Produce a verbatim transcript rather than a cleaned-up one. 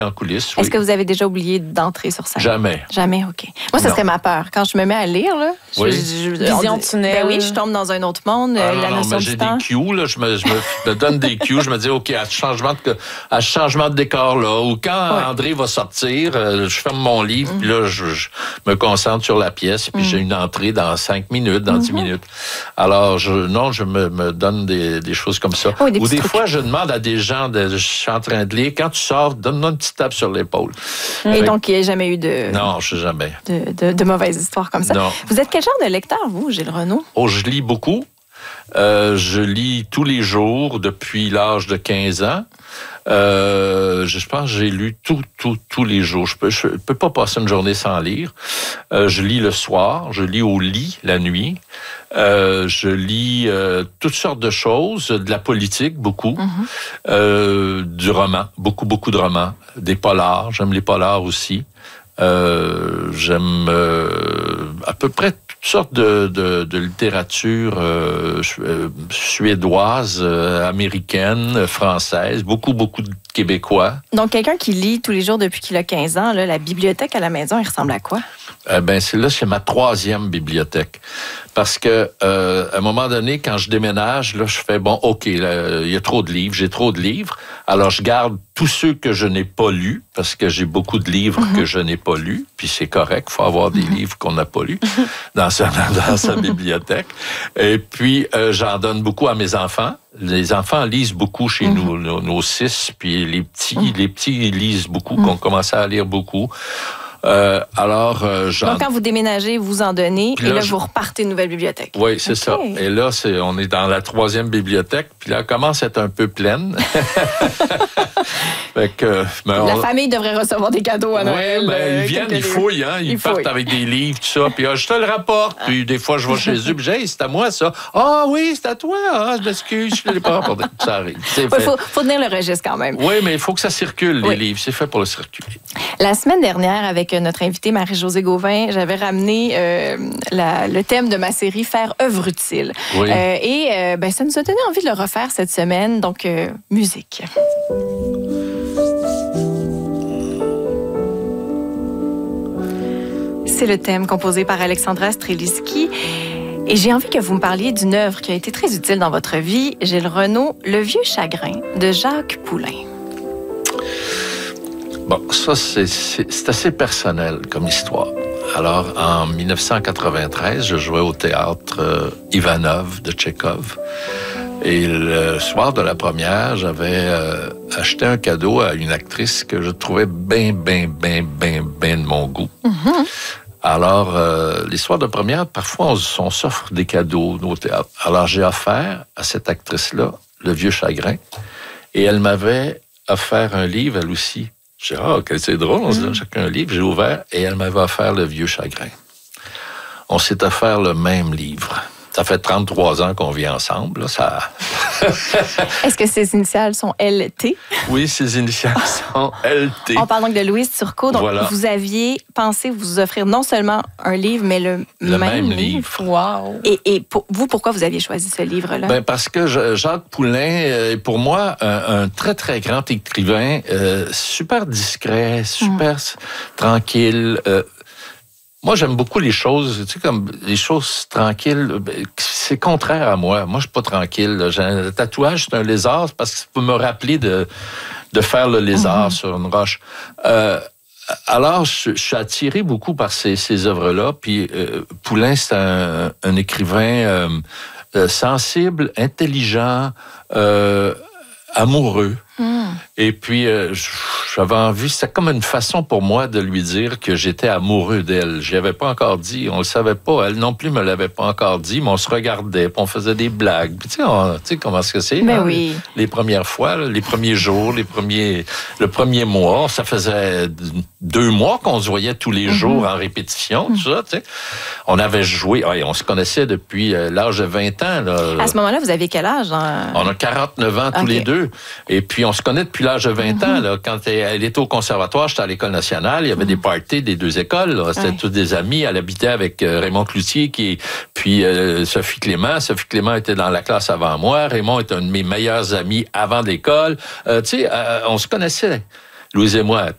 en coulisses. Oui. Est-ce que vous avez déjà oublié d'entrer sur scène? Jamais. Jamais, OK. Moi, ça Non. serait ma peur. Quand je me mets à lire, là, Oui. je, je, je, Vision on- de tunnel. Ben oui, je tombe dans un autre monde, Ah, euh, non, la non, notion mais du j'ai temps. des cues, là, je, me, je, me, je me donne des cues, je me dis, OK, à ce changement de, à ce changement de décor là, ou quand Ouais. André va sortir, euh, je ferme mon livre, mm. puis là, je, je me concentre sur la pièce, puis mm. j'ai une entrée dans cinq minutes, dans dix mm-hmm. minutes. Alors, je, non, je me, me donne des, des choses comme ça. Oui, des ou des trucs. fois, je demande à des gens, de, je suis en train de lire, quand tu sors, donne-moi une petite tape sur l'épaule. Et Fait, donc, il n'y a jamais eu de, non, je sais jamais. de, de, de mauvaises histoires comme ça. Non. Vous êtes quel genre de lecteur, vous, Gilles Renaud? Oh, je lis beaucoup. Euh, je lis tous les jours depuis l'âge de quinze ans. Euh, je pense que j'ai lu tout, tout, tous les jours. Je peux, je peux pas passer une journée sans lire. Euh, je lis le soir, je lis au lit la nuit. Euh, je lis euh, toutes sortes de choses, de la politique, beaucoup, mm-hmm. euh, du roman, beaucoup, beaucoup de romans, des polars. J'aime les polars aussi. Euh, j'aime euh, à peu près toutes sortes de, de, de littérature euh, suédoise, euh, américaine, française, beaucoup, beaucoup de Québécois. Donc, quelqu'un qui lit tous les jours depuis qu'il a quinze ans, là, la bibliothèque à la maison, il ressemble à quoi? Euh, ben, c'est là, c'est ma troisième bibliothèque. Parce que, euh, à un moment donné, quand je déménage, là, je fais, bon, OK, il y a trop de livres, j'ai trop de livres. Alors, je garde tous ceux que je n'ai pas lus, parce que j'ai beaucoup de livres mm-hmm. que je n'ai pas lus, puis c'est correct, il faut avoir des mm-hmm. livres qu'on n'a pas lus dans sa, dans sa bibliothèque. Et puis, euh, j'en donne beaucoup à mes enfants. Les enfants lisent beaucoup chez mm-hmm. nous, nos, nos six, puis les petits, mm-hmm. les petits lisent beaucoup, mm-hmm. qu'on commençait à lire beaucoup. Euh, alors, euh, Donc, quand vous déménagez, vous en donnez, là, et là, je... vous repartez une nouvelle bibliothèque. Oui, c'est okay. ça. Et là, c'est, on est dans la troisième bibliothèque, puis là, elle commence à être un peu pleine. fait que, ben, la on... famille devrait recevoir des cadeaux à Noël. Oui, ben, euh, ils viennent, ils fouillent, hein, ils, ils partent fouillent. Avec des livres, tout ça, puis ah, je te le rapporte. Puis des fois, je vais chez eux, puis j'ai, hey, c'est à moi, ça. Ah oui, c'est à toi. Ah, je m'excuse, je ne l'ai pas rapporté. Ça arrive. Il ouais, faut, faut tenir le registre quand même. Oui, mais il faut que ça circule, les oui. livres. C'est fait pour le circuler. La semaine dernière, avec notre invitée Marie-Josée Gauvin, j'avais ramené euh, la, le thème de ma série « Faire œuvre utile oui. ». Euh, et euh, ben, ça nous a donné envie de le refaire cette semaine. Donc, euh, musique. C'est le thème composé par Alexandra Streliski. Et j'ai envie que vous me parliez d'une œuvre qui a été très utile dans votre vie, Gilles Renaud, Le vieux chagrin de Jacques Poulain. Bon, ça, c'est, c'est, c'est assez personnel comme histoire. Alors, en dix-neuf cent quatre-vingt-treize, je jouais au théâtre euh, Ivanov de Tchekhov. Et le soir de la première, j'avais euh, acheté un cadeau à une actrice que je trouvais bien, bien, bien, bien, bien de mon goût. Mm-hmm. Alors, euh, les soirs de première, parfois, on, on s'offre des cadeaux au théâtre. Alors, j'ai offert à cette actrice-là Le vieux chagrin. Et elle m'avait offert un livre, elle aussi. J'ai dit, ah, oh, c'est drôle, on se donne chacun un livre. J'ai ouvert et elle m'avait offert Le vieux chagrin. On s'est offert le même livre. Ça fait trente-trois ans qu'on vit ensemble. Là, ça... Est-ce que ses initiales sont L T? Oui, ses initiales sont L T. On parle donc de Louise Turcot. Donc, voilà. Vous aviez pensé vous offrir non seulement un livre, mais le, le même, même livre. livre. Wow. Et, et pour vous, pourquoi vous aviez choisi ce livre-là? Ben parce que je, Jacques Poulain est pour moi un, un très, très grand écrivain, euh, super discret, super mm. tranquille. Euh, Moi, j'aime beaucoup les choses, tu sais, comme les choses tranquilles. C'est contraire à moi. Moi, je suis pas tranquille. J'ai un tatouage, c'est un lézard, parce que ça peut me rappeler de, de faire le lézard mm-hmm. sur une roche. Euh, alors, je, je suis attiré beaucoup par ces, ces œuvres-là. Puis, euh, Poulain, c'est un, un écrivain euh, euh, sensible, intelligent, euh, amoureux. Mm. Et puis, euh, j'avais envie, c'était comme une façon pour moi de lui dire que j'étais amoureux d'elle. Je l'avais pas encore dit, on le savait pas. Elle non plus me l'avait pas encore dit, mais on se regardait, puis on faisait des blagues. Puis, tu sais, on, tu sais comment est-ce que c'est? Mais hein? oui. Les, les premières fois, là, les premiers jours, les premiers, le premier mois, ça faisait deux mois qu'on se voyait tous les mm-hmm. jours en répétition, mm-hmm. tout ça, tu sais. On avait joué, ouais, on se connaissait depuis l'âge de vingt ans. Là. À ce moment-là, vous aviez quel âge? Hein? On a quarante-neuf ans tous okay. les deux. Et puis, on se connaît depuis l'âge de vingt mm-hmm. ans. Là. Quand elle était au conservatoire, j'étais à l'École nationale. Il y avait mm-hmm. des parties des deux écoles. Là. C'était ouais. tous des amis. Elle habitait avec euh, Raymond Cloutier, qui, puis euh, Sophie Clément. Sophie Clément était dans la classe avant moi. Raymond est un de mes meilleurs amis avant l'école. Euh, tu sais, euh, on se connaissait. Louise et moi.